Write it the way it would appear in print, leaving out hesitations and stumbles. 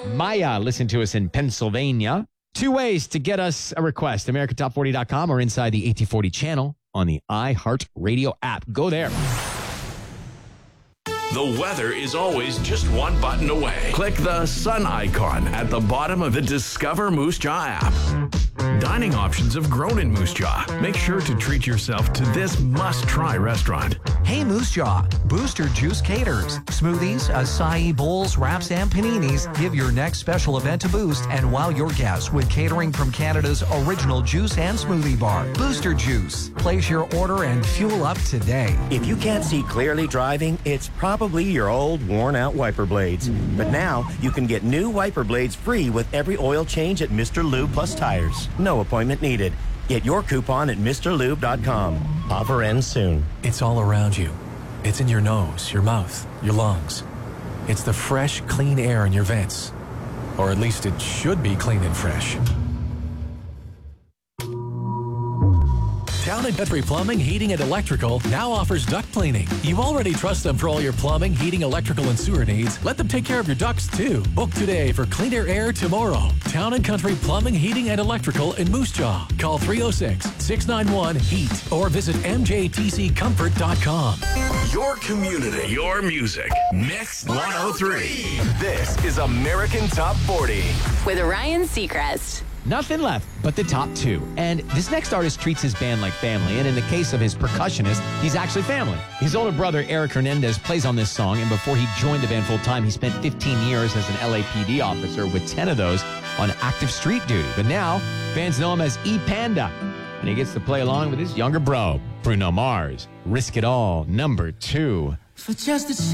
Maya, listen to us in Pennsylvania. 2 ways to get us a request, americatop40.com or inside the 1840 channel on the iHeartRadio app. Go there. The weather is always just one button away. Click the sun icon at the bottom of the Discover Moose Jaw app. Dining options have grown in Moose Jaw. Make sure to treat yourself to this must-try restaurant. Hey Moose Jaw, Booster Juice caters. Smoothies, acai bowls, wraps, and paninis. Give your next special event a boost and wow your guests with catering from Canada's original juice and smoothie bar, Booster Juice. Place your order and fuel up today. If you can't see clearly driving, it's probably your old worn-out wiper blades. But now you can get new wiper blades free with every oil change at Mr. Lube Plus Tires. No appointment needed. Get your coupon at MrLube.com. Offer ends soon. It's all around you. It's in your nose, your mouth, your lungs. It's the fresh, clean air in your vents. Or at least it should be clean and fresh. Town & Country Plumbing, Heating, and Electrical now offers duct cleaning. You already trust them for all your plumbing, heating, electrical, and sewer needs. Let them take care of your ducts, too. Book today for cleaner air tomorrow. Town & Country Plumbing, Heating, and Electrical in Moose Jaw. Call 306-691-HEAT or visit mjtccomfort.com. Your community, your music. Mix 103. This is American Top 40. With Ryan Seacrest. Nothing left but the top 2. And this next artist treats his band like family. And in the case of his percussionist, he's actually family. His older brother, Eric Hernandez, plays on this song. And before he joined the band full time, he spent 15 years as an LAPD officer, with 10 of those on active street duty. But now, fans know him as E Panda. And he gets to play along with his younger bro, Bruno Mars. Risk It All, number 2. For just a